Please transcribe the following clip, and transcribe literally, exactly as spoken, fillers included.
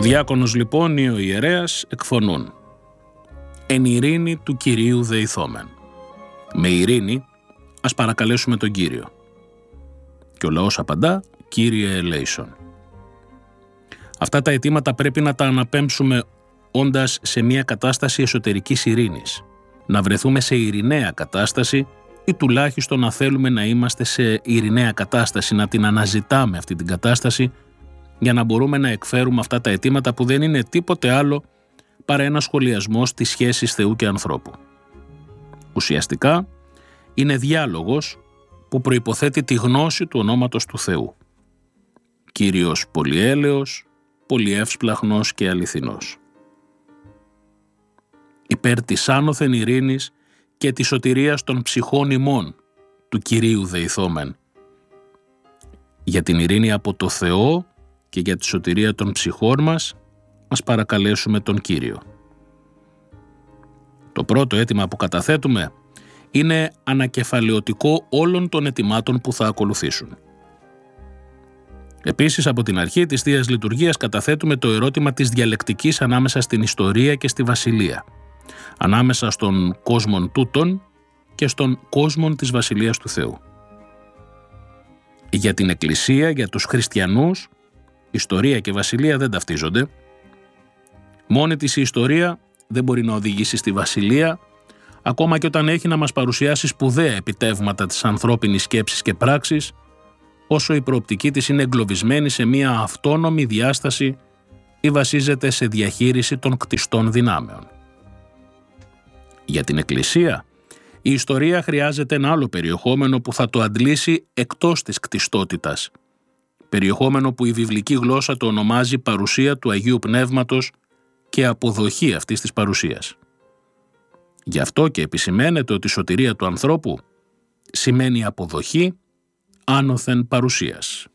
διάκονος λοιπόν ή ο ιερέας εκφωνούν «Εν ειρήνη του Κυρίου δεηθόμεν». Με ειρήνη ας παρακαλέσουμε τον Κύριο. Και ο λαός απαντά «Κύριε ελέησον». Αυτά τα αιτήματα πρέπει να τα αναπέμψουμε όντας σε μια κατάσταση εσωτερικής ειρήνης. Να βρεθούμε σε ειρηναία κατάσταση ή τουλάχιστον να θέλουμε να είμαστε σε ειρηναία κατάσταση, να την αναζητάμε αυτή την κατάσταση για να μπορούμε να εκφέρουμε αυτά τα αιτήματα που δεν είναι τίποτε άλλο παρά ένα σχολιασμός της σχέσης Θεού και ανθρώπου. Ουσιαστικά είναι διάλογος που προϋποθέτει τη γνώση του ονόματος του Θεού. Κύριος πολυέλεος, πολυεύσπλαχνος και αληθινός. Υπέρ της άνωθεν ειρήνης και της σωτηρίας των ψυχών ημών του Κυρίου δεηθόμεν. Για την ειρήνη από το Θεό και για τη σωτηρία των ψυχών μας, ας παρακαλέσουμε τον Κύριο. Το πρώτο αίτημα που καταθέτουμε είναι ανακεφαλαιωτικό όλων των αιτημάτων που θα ακολουθήσουν. Επίσης, από την αρχή της Θείας Λειτουργίας καταθέτουμε το ερώτημα της διαλεκτικής ανάμεσα στην ιστορία και στη βασιλεία, ανάμεσα στον κόσμο τούτον και στον κόσμο της Βασιλείας του Θεού. Για την Εκκλησία, για τους χριστιανούς, ιστορία και βασιλεία δεν ταυτίζονται. Μόνη της η ιστορία δεν μπορεί να οδηγήσει στη βασιλεία, ακόμα και όταν έχει να μας παρουσιάσει σπουδαία επιτεύγματα της ανθρώπινης σκέψης και πράξης, όσο η προοπτική της είναι εγκλωβισμένη σε μια αυτόνομη διάσταση ή βασίζεται σε διαχείριση των κτιστών δυνάμεων. Για την Εκκλησία, η ιστορία χρειάζεται ένα άλλο περιεχόμενο που θα το αντλήσει εκτός της κτιστότητας, περιεχόμενο που η βιβλική γλώσσα το ονομάζει παρουσία του Αγίου Πνεύματος και αποδοχή αυτής της παρουσίας. Γι' αυτό και επισημαίνεται ότι η σωτηρία του ανθρώπου σημαίνει αποδοχή άνωθεν παρουσίας.